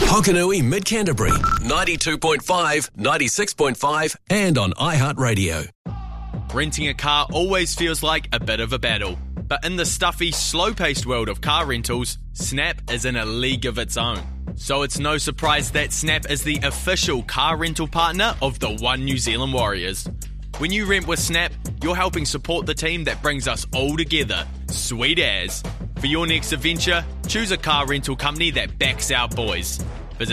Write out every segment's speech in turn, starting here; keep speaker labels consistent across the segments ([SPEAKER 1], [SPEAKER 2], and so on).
[SPEAKER 1] Hokanui Mid-Canterbury, 92.5, 96.5 and on iHeartRadio.
[SPEAKER 2] Renting a car always feels like a bit of a battle. But in the stuffy, slow-paced world of car rentals, Snap is in a league of its own. So it's no surprise that Snap is the official car rental partner of the One New Zealand Warriors. When you rent with Snap, you're helping support the team that brings us all together. Sweet as. For your next adventure, choose a car rental company that backs our boys. Visit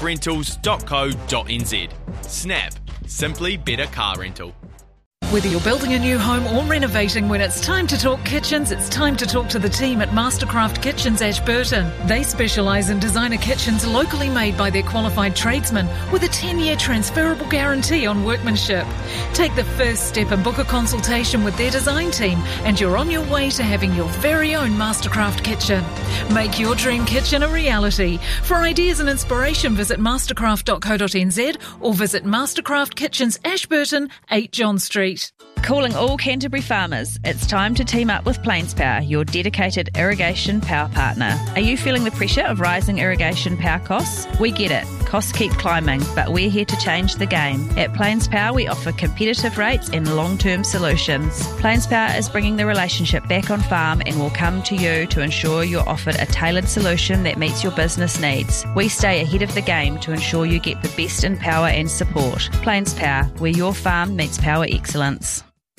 [SPEAKER 2] snaprentals.co.nz. Snap. Simply better car rental.
[SPEAKER 3] Whether you're building a new home or renovating, when it's time to talk kitchens, it's time to talk to the team at Mastercraft Kitchens Ashburton. They specialise in designer kitchens locally made by their qualified tradesmen with a 10-year transferable guarantee on workmanship. Take the first step and book a consultation with their design team and you're on your way to having your very own Mastercraft kitchen. Make your dream kitchen a reality. For ideas and inspiration, visit mastercraft.co.nz or visit Mastercraft Kitchens Ashburton, 8 John Street.
[SPEAKER 4] Calling all Canterbury farmers, it's time to team up with Plains Power, your dedicated irrigation power partner. Are you feeling the pressure of rising irrigation power costs? We get it. Costs keep climbing, but we're here to change the game. At Plains Power, we offer competitive rates and long-term solutions. Plains Power is bringing the relationship back on farm and will come to you to ensure you're offered a tailored solution that meets your business needs. We stay ahead of the game to ensure you get the best in power and support. Plains Power, where your farm meets power excellence.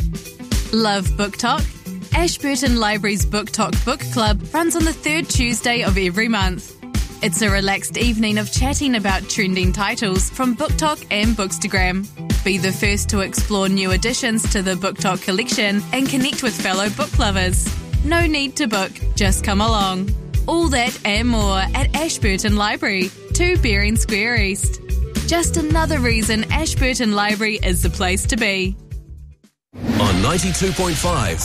[SPEAKER 5] Love Book Talk? Ashburton Library's Book Talk Book Club runs on the third Tuesday of every month. It's a relaxed evening of chatting about trending titles from Book Talk and Bookstagram. Be the first to explore new additions to the Book Talk collection and connect with fellow book lovers. No need to book, just come along. All that and more at Ashburton Library, 2 Bering Square East. Just another reason Ashburton Library is the place to be.
[SPEAKER 1] On 92.5,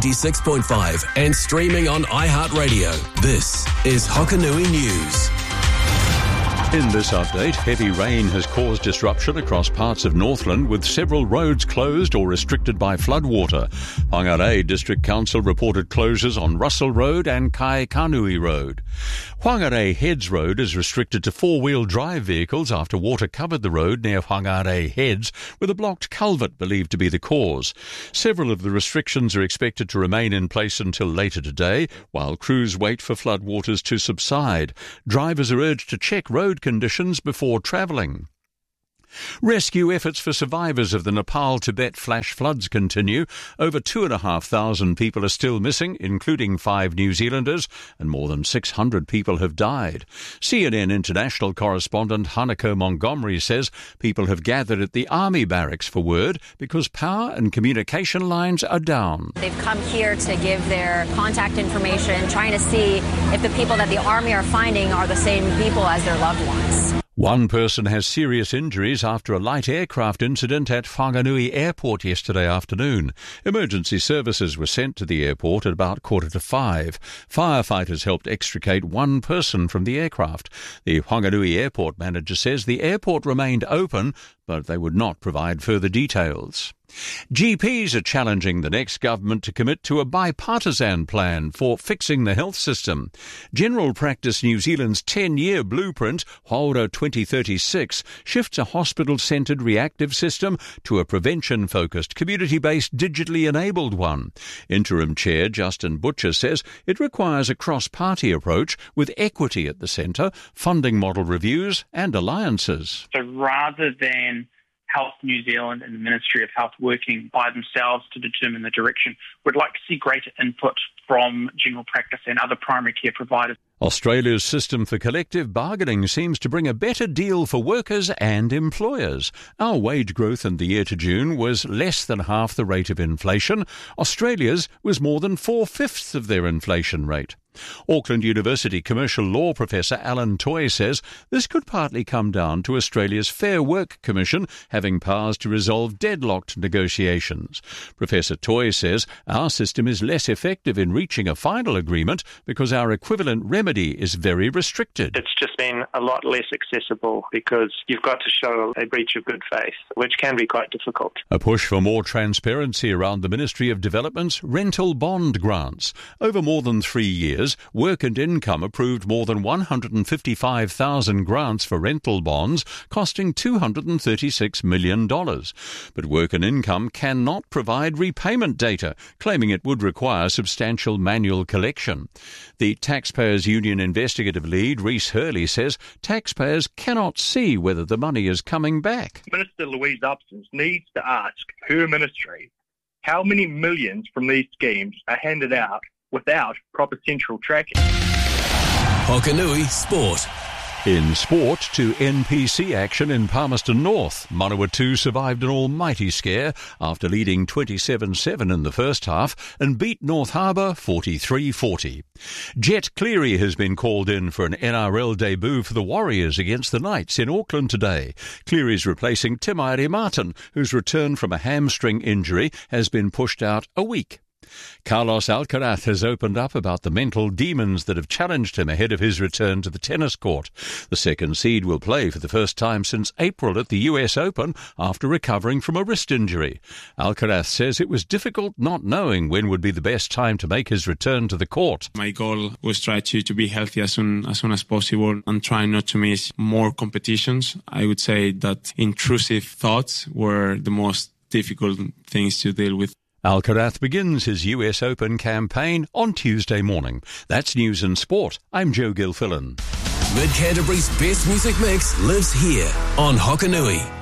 [SPEAKER 1] 96.5 and streaming on iHeartRadio, this is Hokanui News.
[SPEAKER 6] In this update, heavy rain has caused disruption across parts of Northland with several roads closed or restricted by floodwater. Whangarei District Council reported closures on Russell Road and Kaikanui Road. Whangarei Heads Road is restricted to four-wheel drive vehicles after water covered the road near Whangarei Heads with a blocked culvert believed to be the cause. Several of the restrictions are expected to remain in place until later today, while crews wait for floodwaters to subside. Drivers are urged to check road conditions before travelling. Rescue efforts for survivors of the Nepal-Tibet flash floods continue. Over 2,500 people are still missing, including 5 New Zealanders, and more than 600 people have died. CNN International correspondent Hanako Montgomery says people have gathered at the army barracks for word because power and communication lines are down.
[SPEAKER 7] They've come here to give their contact information, trying to see if the people that the army are finding are the same people as their loved ones.
[SPEAKER 6] One person has serious injuries after a light aircraft incident at Whanganui Airport yesterday afternoon. Emergency services were sent to the airport at about 5:15. Firefighters helped extricate one person from the aircraft. The Whanganui Airport manager says the airport remained open, but they would not provide further details. GPs are challenging the next government to commit to a bipartisan plan for fixing the health system. General Practice New Zealand's 10-year blueprint, Haura 2036, shifts a hospital-centred reactive system to a prevention-focused, community-based, digitally enabled one. Interim Chair Justin Butcher says it requires a cross-party approach with equity at the centre, funding model reviews and alliances.
[SPEAKER 8] So rather than Health New Zealand and the Ministry of Health working by themselves to determine the direction, we'd like to see greater input from general practice and other primary care providers.
[SPEAKER 6] Australia's system for collective bargaining seems to bring a better deal for workers and employers. Our wage growth in the year to June was less than half the rate of inflation. Australia's was more than 4/5 of their inflation rate. Auckland University commercial law professor Alan Toy says this could partly come down to Australia's Fair Work Commission having powers to resolve deadlocked negotiations. Professor Toy says our system is less effective in reaching a final agreement because our equivalent remedy is very restricted.
[SPEAKER 9] It's just been a lot less accessible because you've got to show a breach of good faith, which can be quite difficult.
[SPEAKER 6] A push for more transparency around the Ministry of Development's rental bond grants. Over more than 3 years, years, Work and Income approved more than 155,000 grants for rental bonds, costing $236 million. But Work and Income cannot provide repayment data, claiming it would require substantial manual collection. The Taxpayers Union investigative lead, Rhys Hurley, says taxpayers cannot see whether the money is coming back.
[SPEAKER 10] Minister Louise Upston needs to ask her ministry how many millions from these schemes are handed out without proper central tracking.
[SPEAKER 1] Hokanui Sport.
[SPEAKER 6] In sport, to NPC action in Palmerston North. Manawatu survived an almighty scare after leading 27-7 in the first half and beat North Harbour 43-40. Jet Cleary has been called in for an NRL debut for the Warriors against the Knights in Auckland today. Cleary's replacing Tim Aire-Martin, whose return from a hamstring injury has been pushed out a week. Carlos Alcaraz has opened up about the mental demons that have challenged him ahead of his return to the tennis court. The second seed will play for the first time since April at the US Open after recovering from a wrist injury. Alcaraz says it was difficult not knowing when would be the best time to make his return to the court.
[SPEAKER 11] My goal was try to be healthy as soon as possible and try not to miss more competitions. I would say that intrusive thoughts were the most difficult things to deal with.
[SPEAKER 6] Alcaraz begins his US Open campaign on Tuesday morning. That's News and Sport. I'm Joe Gilfillan.
[SPEAKER 1] Mid Canterbury's best music mix lives here on Hokanui.